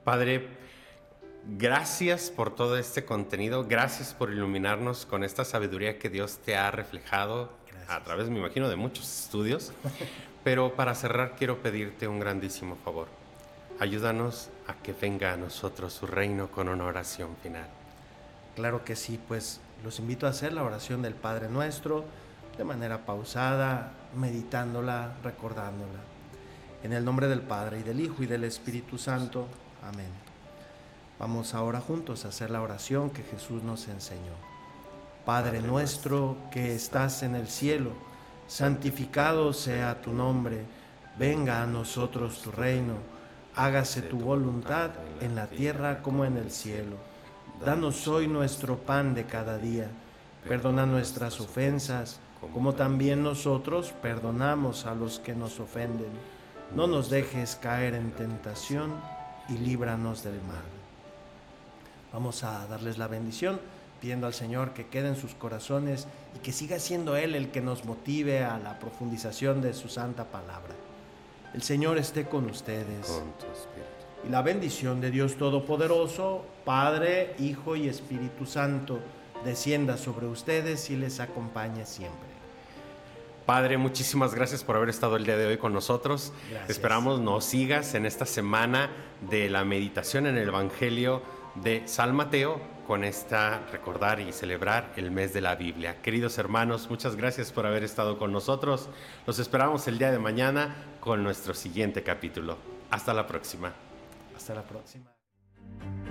Padre, gracias por todo este contenido, gracias por iluminarnos con esta sabiduría que Dios te ha reflejado a través, me imagino, de muchos estudios. Pero para cerrar quiero pedirte un grandísimo favor. Ayúdanos a que venga a nosotros su reino con una oración final. Claro que sí, pues los invito a hacer la oración del Padre Nuestro de manera pausada, meditándola, recordándola. En el nombre del Padre, y del Hijo, y del Espíritu Santo. Amén. Vamos ahora juntos a hacer la oración que Jesús nos enseñó. Padre nuestro que estás en el cielo, santificado sea tu nombre. Venga a nosotros tu reino. Hágase tu voluntad en la tierra como en el cielo. Danos hoy nuestro pan de cada día. Perdona nuestras ofensas, como también nosotros perdonamos a los que nos ofenden. No nos dejes caer en tentación y líbranos del mal. Vamos a darles la bendición, pidiendo al Señor que quede en sus corazones y que siga siendo Él el que nos motive a la profundización de su santa palabra. El Señor esté con ustedes. Con tu espíritu. Y la bendición de Dios Todopoderoso, Padre, Hijo y Espíritu Santo, descienda sobre ustedes y les acompañe siempre. Padre, muchísimas gracias por haber estado el día de hoy con nosotros. Gracias. Esperamos nos sigas en esta semana de la meditación en el Evangelio de San Mateo, con esta recordar y celebrar el mes de la Biblia. Queridos hermanos, muchas gracias por haber estado con nosotros. Los esperamos el día de mañana con nuestro siguiente capítulo. Hasta la próxima. Hasta la próxima.